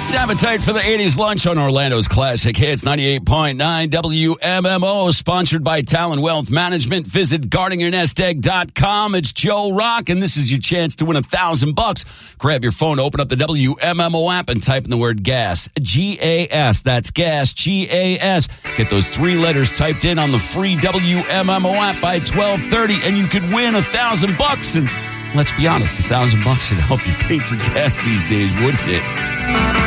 Appetite for the 80s lunch on Orlando's Classic Hits 98.9 WMMO, sponsored by Talon Wealth Management. Visit guardingyournestegg.com. It's Joe Rock, and this is your chance to win $1,000. Grab your phone, open up the WMMO app, and type in the word gas. G-A-S. That's gas. G-A-S. Get those 3 letters typed in on the free WMMO app by 12:30, and you could win $1,000. And let's be honest, $1,000 would help you pay for gas these days, wouldn't it?